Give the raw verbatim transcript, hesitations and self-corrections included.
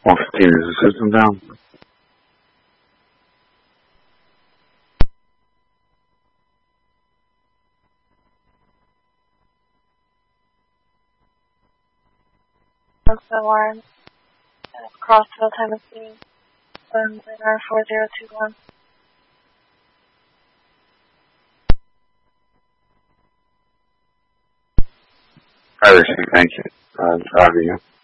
one fifteen, is the system down? The line, Crossville, Tennessee, seven three nine four zero two one. I received, thank you. Uh, Roger you.